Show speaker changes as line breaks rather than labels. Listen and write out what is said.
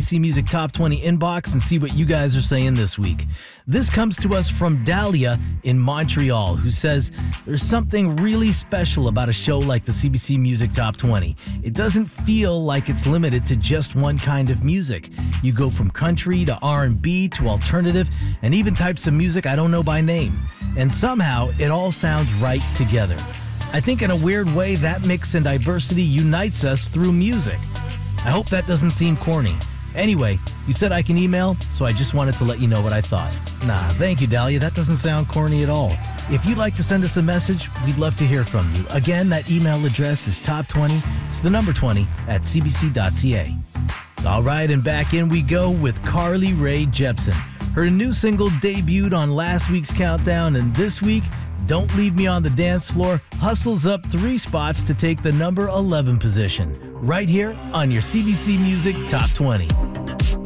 CBC Music Top 20 inbox and see what you guys are saying this week. This comes to us from Dahlia in Montreal, who says there's something really special about a show like the CBC Music Top 20. It doesn't feel like it's limited to just one kind of music. You go from country to R&B to alternative and even types of music I don't know by name. And somehow it all sounds right together. I think in a weird way that mix and diversity unites us through music. I hope that doesn't seem corny. Anyway, you said I can email, so I just wanted to let you know what I thought. Nah, thank you, Dahlia. That doesn't sound corny at all. If you'd like to send us a message, we'd love to hear from you. Again, that email address is top20, it's the number 20, at cbc.ca. All right, and back in we go with Carly Rae Jepsen. Her new single debuted on last week's countdown, and this week, Don't Leave Me on the Dance Floor hustles up 3 spots to take the number 11 position, right here on your CBC Music Top 20.